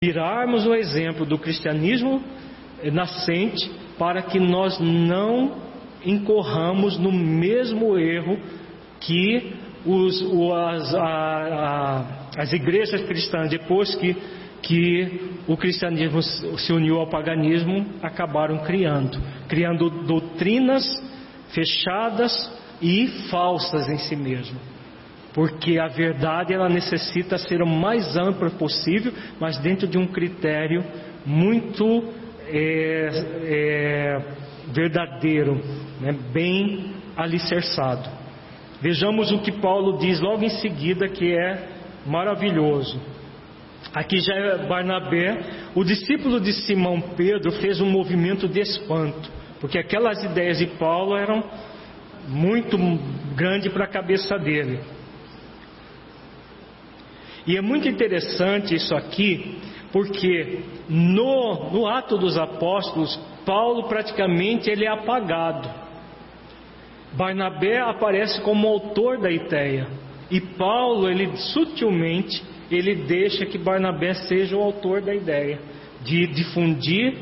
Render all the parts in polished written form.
tirarmos o exemplo do cristianismo nascente para que nós não incorramos no mesmo erro que as igrejas cristãs, depois que o cristianismo se uniu ao paganismo, acabaram criando doutrinas fechadas e falsas em si mesmo. Porque a verdade, ela necessita ser o mais ampla possível, mas dentro de um critério muito verdadeiro, né? Bem alicerçado. Vejamos o que Paulo diz logo em seguida, que é maravilhoso. Aqui já é Barnabé, o discípulo de Simão Pedro, fez um movimento de espanto, porque aquelas ideias de Paulo eram muito grandes para a cabeça dele. E é muito interessante isso aqui, porque no Ato dos Apóstolos, Paulo praticamente ele é apagado. Barnabé aparece como autor da ideia, e Paulo, ele sutilmente, ele deixa que Barnabé seja o autor da ideia, de difundir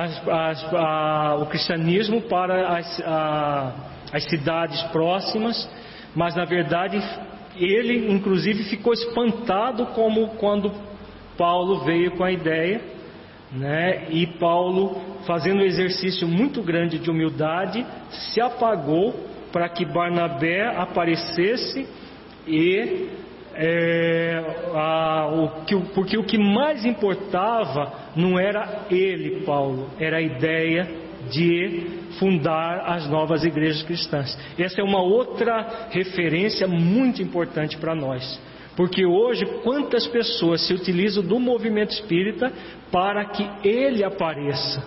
o cristianismo para as cidades próximas, mas na verdade ele inclusive ficou espantado como quando Paulo veio com a ideia, né? E Paulo, fazendo um exercício muito grande de humildade, se apagou para que Barnabé aparecesse porque o que mais importava não era ele, Paulo, era a ideia de fundar as novas igrejas cristãs. Essa é uma outra referência muito importante para nós, porque hoje quantas pessoas se utilizam do movimento espírita para que ele apareça.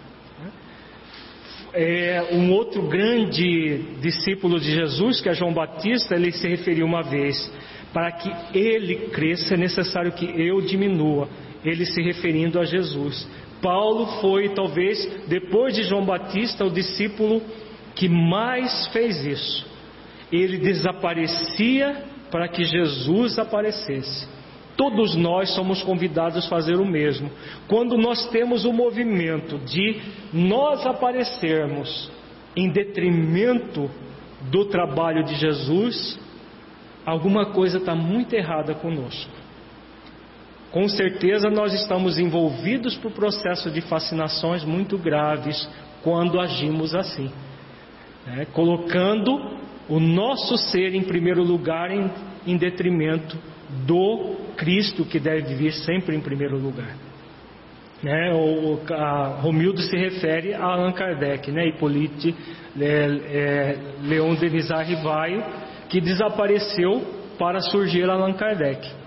Um outro grande discípulo de Jesus, que é João Batista, ele se referiu uma vez: para que ele cresça é necessário que eu diminua, ele se referindo a Jesus. Paulo foi, talvez, depois de João Batista, o discípulo que mais fez isso. Ele desaparecia para que Jesus aparecesse. Todos nós somos convidados a fazer o mesmo. Quando nós temos o movimento de nós aparecermos em detrimento do trabalho de Jesus, alguma coisa está muito errada conosco. Com certeza nós estamos envolvidos por processo de fascinações muito graves quando agimos assim, né? Colocando o nosso ser em primeiro lugar em detrimento do Cristo, que deve vir sempre em primeiro lugar, né? Romildo se refere a Allan Kardec, né? Hippolyte Leon Denis Rivaio, que desapareceu para surgir Allan Kardec.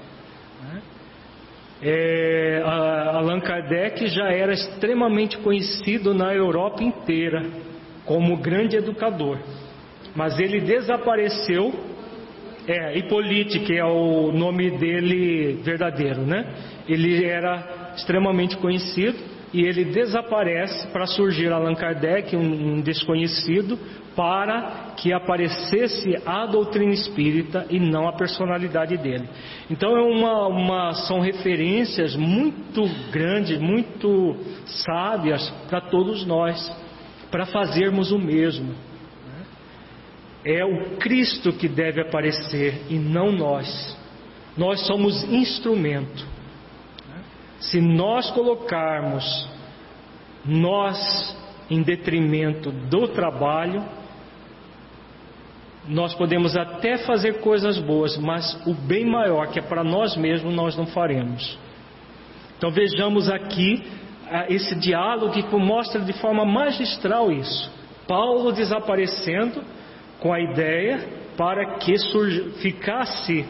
Allan Kardec já era extremamente conhecido na Europa inteira como grande educador, mas ele desapareceu. Hippolyte, que é o nome dele verdadeiro, né? Ele era extremamente conhecido e ele desaparece para surgir Allan Kardec, um desconhecido, para que aparecesse a doutrina espírita e não a personalidade dele. Então são referências muito grandes, muito sábias para todos nós, para fazermos o mesmo. É o Cristo que deve aparecer e não nós. Nós somos instrumento. Se nós colocarmos nós em detrimento do trabalho, nós podemos até fazer coisas boas, mas o bem maior, que é para nós mesmos, nós não faremos. Então vejamos aqui esse diálogo que mostra de forma magistral isso. Paulo desaparecendo com a ideia para que ficasse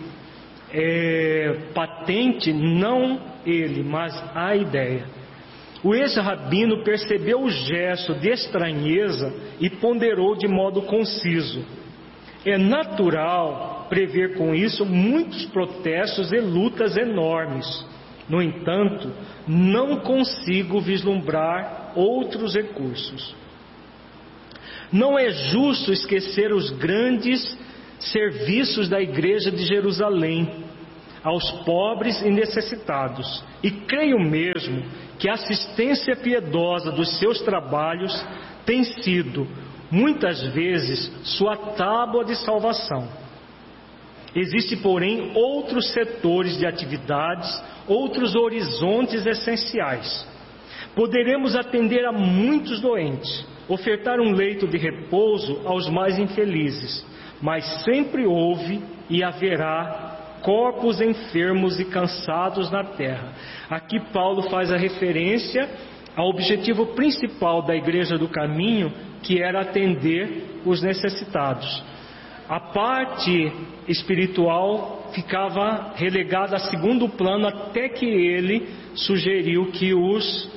patente não ele, mas a ideia. O ex-rabino percebeu o gesto de estranheza e ponderou de modo conciso: é natural prever com isso muitos protestos e lutas enormes. No entanto, não consigo vislumbrar outros recursos. Não é justo esquecer os grandes serviços da igreja de Jerusalém, aos pobres e necessitados, e creio mesmo que a assistência piedosa dos seus trabalhos tem sido, muitas vezes, sua tábua de salvação. Existem, porém, outros setores de atividades, outros horizontes essenciais. Poderemos atender a muitos doentes, ofertar um leito de repouso aos mais infelizes, mas sempre houve e haverá corpos enfermos e cansados na terra. Aqui Paulo faz a referência ao objetivo principal da Igreja do Caminho, que era atender os necessitados. A parte espiritual ficava relegada a segundo plano, até que ele sugeriu que os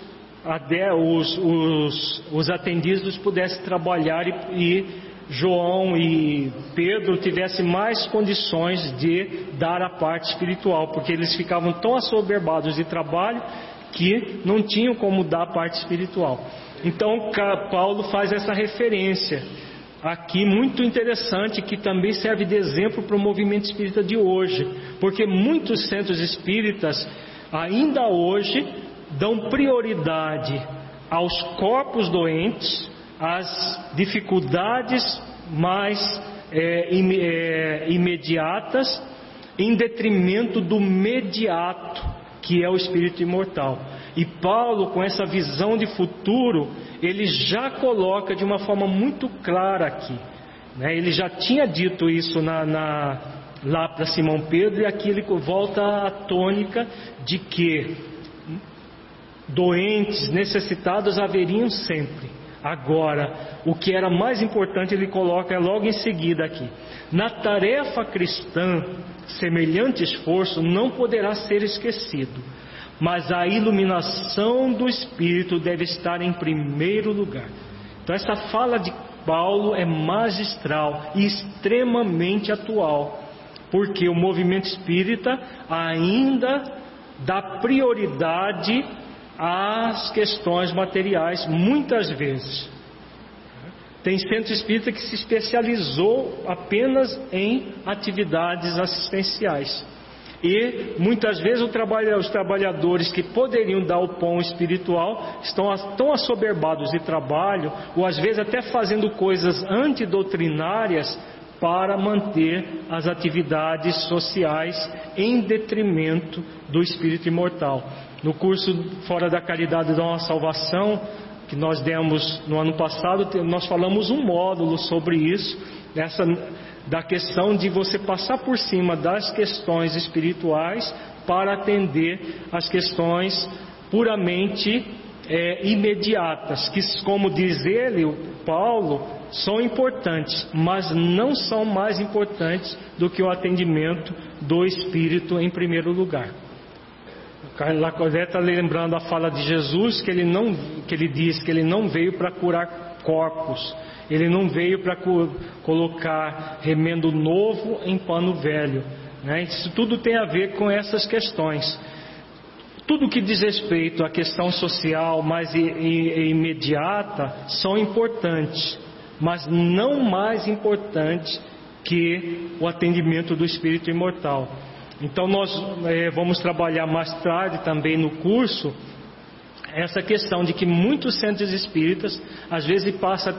atendidos pudessem trabalhar e João e Pedro tivessem mais condições de dar a parte espiritual, porque eles ficavam tão assoberbados de trabalho que não tinham como dar a parte espiritual. Então Paulo faz essa referência aqui muito interessante, que também serve de exemplo para o movimento espírita de hoje, porque muitos centros espíritas ainda hoje dão prioridade aos corpos doentes, às dificuldades mais imediatas, em detrimento do mediato, que é o espírito imortal. E Paulo, com essa visão de futuro, ele já coloca de uma forma muito clara aqui, né? Ele já tinha dito isso lá para Simão Pedro, e aqui ele volta à tônica de que doentes, necessitados haveriam sempre. Agora, o que era mais importante ele coloca logo em seguida aqui: na tarefa cristã, semelhante esforço não poderá ser esquecido, mas a iluminação do Espírito deve estar em primeiro lugar. Então essa fala de Paulo é magistral e extremamente atual, porque o movimento espírita ainda dá prioridade às questões materiais, muitas vezes. Tem centro espírita que se especializou apenas em atividades assistenciais, e muitas vezes os trabalhadores que poderiam dar o pão espiritual estão tão assoberbados de trabalho, ou às vezes até fazendo coisas antidoutrinárias para manter as atividades sociais em detrimento do espírito imortal. No curso Fora da Caridade dá uma Salvação, que nós demos no ano passado, nós falamos um módulo sobre isso, da questão de você passar por cima das questões espirituais para atender as questões puramente imediatas, que, como diz ele, o Paulo, são importantes, mas não são mais importantes do que o atendimento do espírito em primeiro lugar. Lacordaire está lembrando a fala de Jesus, que ele diz que ele não veio para curar corpos, ele não veio para colocar remendo novo em pano velho, né? Isso tudo tem a ver com essas questões. Tudo que diz respeito à questão social mais imediata são importantes, mas não mais importantes que o atendimento do espírito imortal. Então nós vamos trabalhar mais tarde também no curso essa questão de que muitos centros espíritas às vezes passa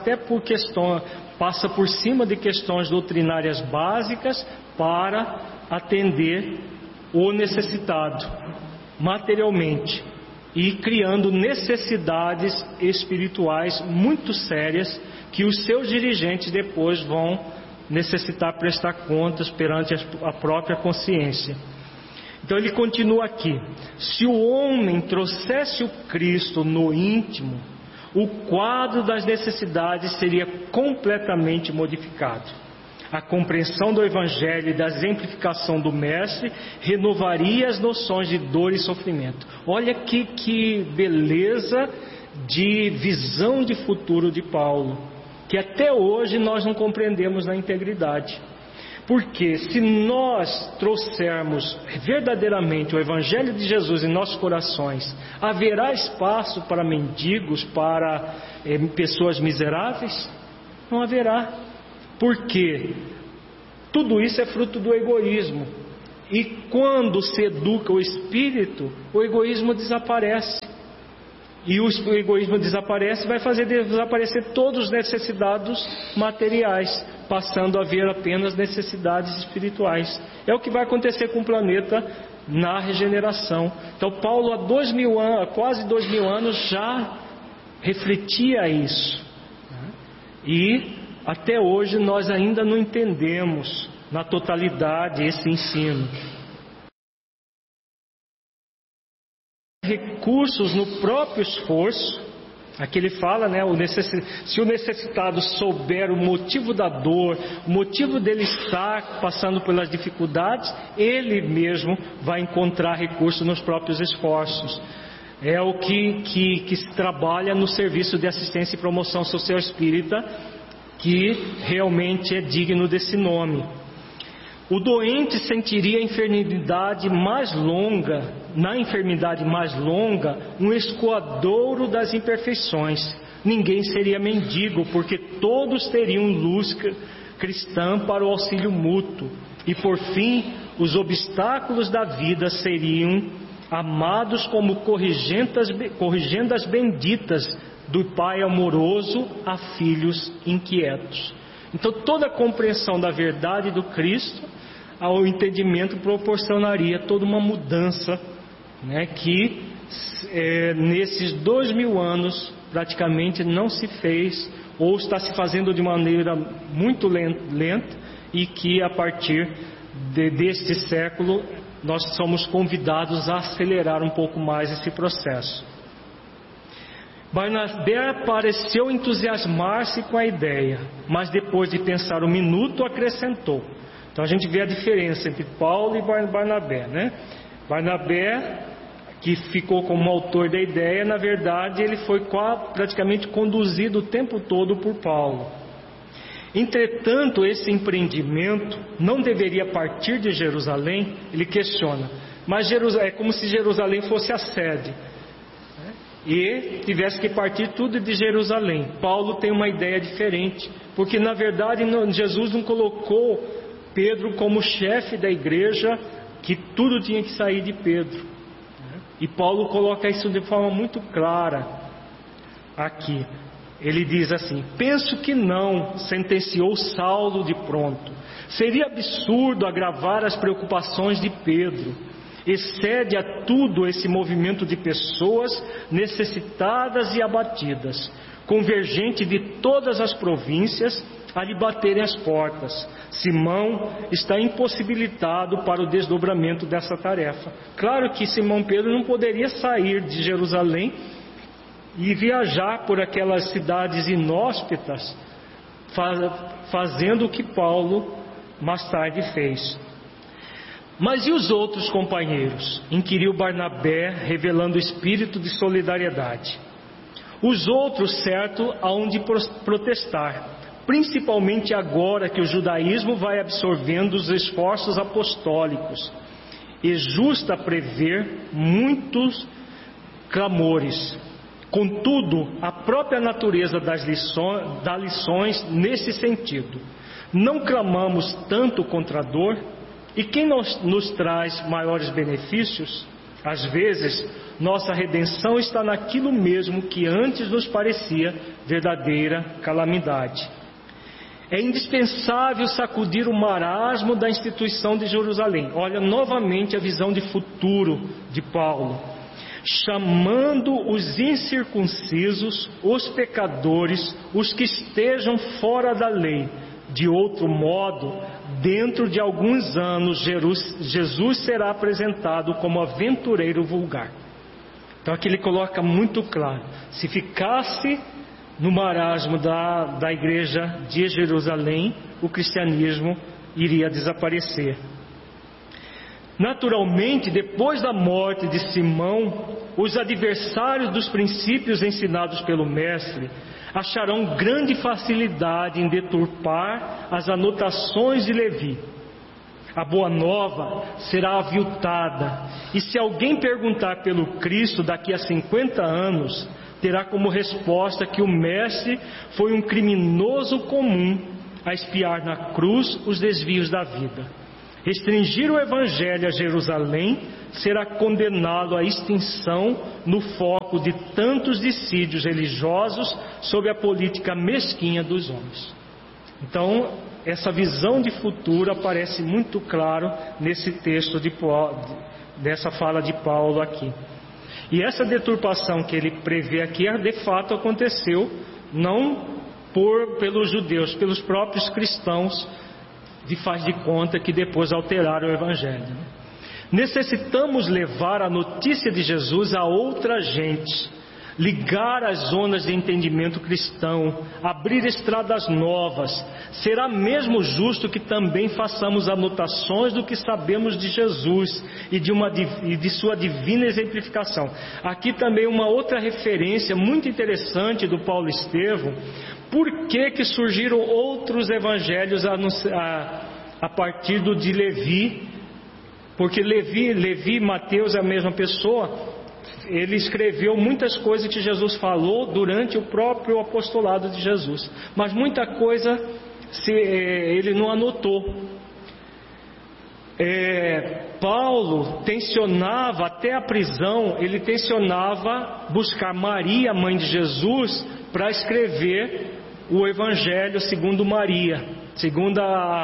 por cima de questões doutrinárias básicas para atender o necessitado materialmente, e criando necessidades espirituais muito sérias que os seus dirigentes depois vão necessitar prestar contas perante a própria consciência. Então ele continua aqui: se o homem trouxesse o Cristo no íntimo, o quadro das necessidades seria completamente modificado. A compreensão do Evangelho e da exemplificação do Mestre renovaria as noções de dor e sofrimento. Olha que beleza de visão de futuro de Paulo, que até hoje nós não compreendemos na integridade. Porque se nós trouxermos verdadeiramente o Evangelho de Jesus em nossos corações, haverá espaço para mendigos, para pessoas miseráveis? Não haverá. Porque tudo isso é fruto do egoísmo. E quando se educa o espírito, o egoísmo desaparece. E o egoísmo desaparece, vai fazer desaparecer todos os necessitados materiais, passando a haver apenas necessidades espirituais. É o que vai acontecer com o planeta na regeneração. Então Paulo há quase 2000 anos já refletia isso. E até hoje nós ainda não entendemos na totalidade esse ensino. Recursos no próprio esforço. Aqui ele fala, né, se o necessitado souber o motivo da dor, o motivo dele estar passando pelas dificuldades, ele mesmo vai encontrar recursos nos próprios esforços. É o que se trabalha no serviço de assistência e promoção social espírita, que realmente é digno desse nome. O doente sentiria na enfermidade mais longa, um escoadouro das imperfeições. Ninguém seria mendigo, porque todos teriam luz cristã para o auxílio mútuo. E por fim, os obstáculos da vida seriam amados como corrigendas benditas do Pai amoroso a filhos inquietos. Então toda a compreensão da verdade do Cristo, ao entendimento, proporcionaria toda uma mudança, né, que nesses 2000 anos praticamente não se fez, ou está se fazendo de maneira muito lenta, e que a partir deste século nós somos convidados a acelerar um pouco mais esse processo. Barnabé pareceu entusiasmar-se com a ideia, mas depois de pensar um minuto acrescentou. Então a gente vê a diferença entre Paulo e Barnabé, né? Barnabé, que ficou como autor da ideia, na verdade ele foi praticamente conduzido o tempo todo por Paulo. Entretanto, esse empreendimento não deveria partir de Jerusalém. Ele questiona, mas é como se Jerusalém fosse a sede, né? E tivesse que partir tudo de Jerusalém. Paulo tem uma ideia diferente, porque na verdade Jesus não colocou Pedro como chefe da igreja, que tudo tinha que sair de Pedro. E Paulo coloca isso de forma muito clara aqui. Ele diz assim: penso que não, sentenciou Saulo de pronto. Seria absurdo agravar as preocupações de Pedro. Excede a tudo esse movimento de pessoas necessitadas e abatidas, convergente de todas as províncias, a lhe baterem as portas. Simão está impossibilitado para o desdobramento dessa tarefa. Claro que Simão Pedro não poderia sair de Jerusalém e viajar por aquelas cidades inóspitas, fazendo o que Paulo mais tarde fez. Mas e os outros companheiros? Inquiriu Barnabé, revelando espírito de solidariedade. Os outros, certo, hão de protestar, principalmente agora que o judaísmo vai absorvendo os esforços apostólicos. É justo prever muitos clamores. Contudo, a própria natureza das lições dá lições nesse sentido. Não clamamos tanto contra a dor? E quem nos traz maiores benefícios? Às vezes, nossa redenção está naquilo mesmo que antes nos parecia verdadeira calamidade. É indispensável sacudir o marasmo da instituição de Jerusalém. Olha novamente a visão de futuro de Paulo. Chamando os incircuncisos, os pecadores, os que estejam fora da lei. De outro modo, dentro de alguns anos, Jesus será apresentado como aventureiro vulgar. Então aqui ele coloca muito claro: se ficasse no marasmo da igreja de Jerusalém, o cristianismo iria desaparecer. Naturalmente, depois da morte de Simão, os adversários dos princípios ensinados pelo Mestre acharão grande facilidade em deturpar as anotações de Levi. A boa nova será aviltada, e se alguém perguntar pelo Cristo daqui a 50 anos, terá como resposta que o Mestre foi um criminoso comum a expiar na cruz os desvios da vida. Restringir o Evangelho a Jerusalém será condená-lo à extinção no foco de tantos dissídios religiosos sob a política mesquinha dos homens. Então, essa visão de futuro aparece muito claro nesse texto dessa fala de Paulo aqui. E essa deturpação que ele prevê aqui, de fato aconteceu, não pelos judeus, pelos próprios cristãos, de faz de conta que depois alteraram o Evangelho. Necessitamos levar a notícia de Jesus a outra gente, ligar as zonas de entendimento cristão, abrir estradas novas. Será mesmo justo que também façamos anotações do que sabemos de Jesus e de sua divina exemplificação. Aqui também uma outra referência muito interessante do Paulo Estevão. Por que surgiram outros evangelhos a partir de Levi? Porque Levi e Mateus é a mesma pessoa. Ele escreveu muitas coisas que Jesus falou durante o próprio apostolado de Jesus, mas muita coisa ele não anotou. Paulo tensionava, até a prisão, ele tensionava buscar Maria, mãe de Jesus, para escrever o Evangelho segundo Maria, segundo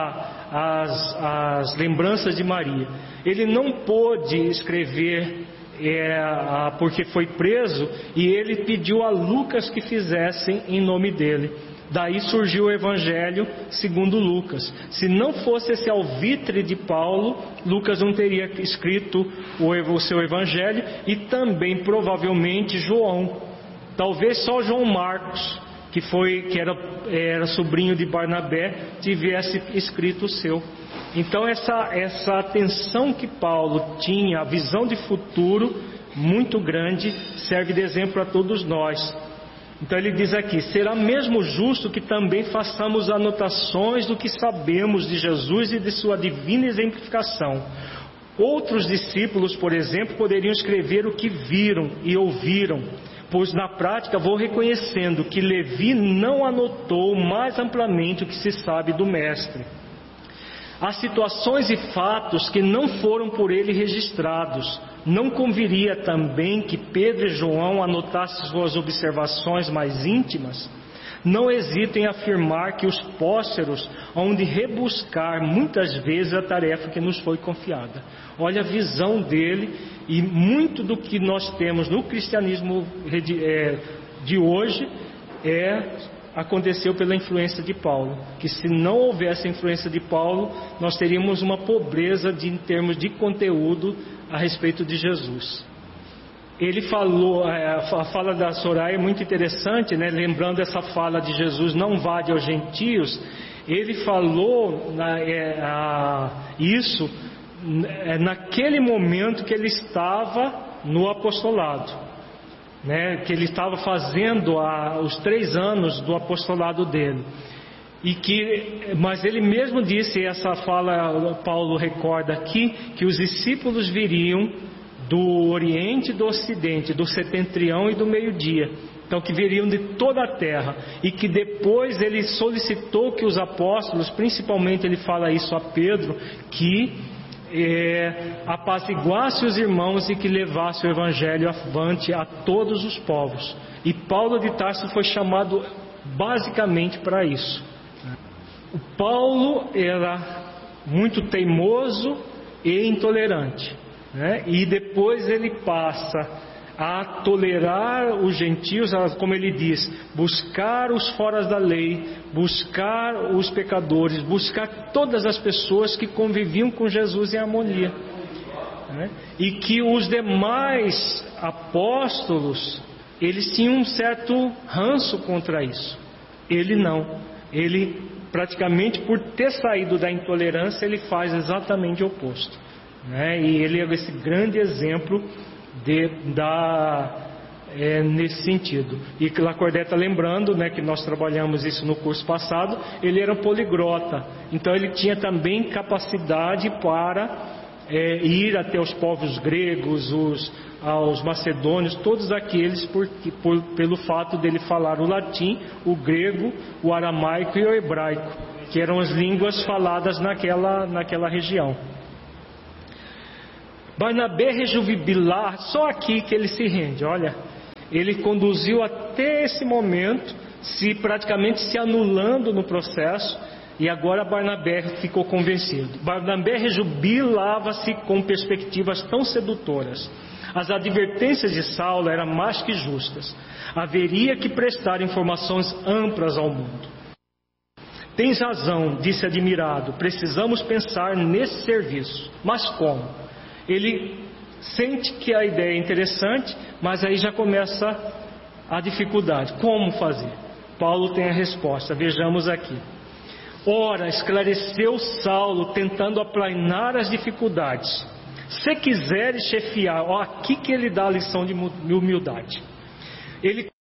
as lembranças de Maria. Ele não pôde escrever porque foi preso, e ele pediu a Lucas que fizessem em nome dele. Daí surgiu o Evangelho segundo Lucas. Se não fosse esse alvitre de Paulo, Lucas não teria escrito o seu Evangelho, e também provavelmente João. Talvez só João Marcos, que era sobrinho de Barnabé, tivesse escrito o seu. Então essa atenção que Paulo tinha, a visão de futuro muito grande, serve de exemplo a todos nós. Então ele diz aqui: será mesmo justo que também façamos anotações do que sabemos de Jesus e de sua divina exemplificação. Outros discípulos, por exemplo, poderiam escrever o que viram e ouviram, pois na prática vou reconhecendo que Levi não anotou mais amplamente o que se sabe do Mestre. Há situações e fatos que não foram por ele registrados. Não conviria também que Pedro e João anotassem suas observações mais íntimas? Não hesito em afirmar que os pósteros hão de rebuscar muitas vezes a tarefa que nos foi confiada. Olha a visão dele, e muito do que nós temos no cristianismo de hoje aconteceu pela influência de Paulo. Que se não houvesse a influência de Paulo, nós teríamos uma pobreza em termos de conteúdo a respeito de Jesus. Ele falou, a fala da Soraya é muito interessante, né? Lembrando essa fala de Jesus: não vade aos gentios. Ele falou isso naquele momento que ele estava no apostolado, né? Que ele estava fazendo os 3 anos do apostolado dele. Mas ele mesmo disse, essa fala Paulo recorda aqui, que os discípulos viriam do Oriente e do Ocidente, do setentrião e do meio-dia. Então, que viriam de toda a terra, e que depois ele solicitou que os apóstolos, principalmente ele fala isso a Pedro, que apaziguasse os irmãos e que levasse o Evangelho avante a todos os povos. E Paulo de Tarso foi chamado basicamente para isso. O Paulo era muito teimoso e intolerante, né? E depois ele passa a tolerar os gentios, como ele diz, buscar os fora da lei, buscar os pecadores, buscar todas as pessoas que conviviam com Jesus em harmonia, né? E que os demais apóstolos, eles tinham um certo ranço contra isso. Ele não. Ele, praticamente por ter saído da intolerância, ele faz exatamente o oposto, né? E ele é esse grande exemplo nesse sentido. E Lacordaire está lembrando, né, que nós trabalhamos isso no curso passado. Ele era um poliglota, então ele tinha também capacidade para ir até os povos gregos, aos macedônios, todos aqueles pelo fato dele falar o latim, o grego, o aramaico e o hebraico, que eram as línguas faladas naquela região. Barnabé rejubilar, só aqui que ele se rende, olha, ele conduziu até esse momento, praticamente se anulando no processo, e agora Barnabé ficou convencido. Barnabé rejubilava-se com perspectivas tão sedutoras. As advertências de Saulo eram mais que justas. Haveria que prestar informações amplas ao mundo. Tens razão, disse admirado, precisamos pensar nesse serviço. Mas como? Ele sente que a ideia é interessante, mas aí já começa a dificuldade. Como fazer? Paulo tem a resposta, vejamos aqui. Ora, esclareceu Saulo, tentando aplanar as dificuldades. Se quiseres chefiar, aqui que ele dá a lição de humildade. Ele